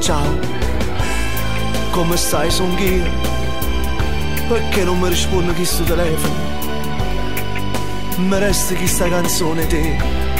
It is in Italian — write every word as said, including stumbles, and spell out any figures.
Ciao, come stai? Sono io. Perché non mi rispondi chi sto telefono? Mi resta questa canzone te.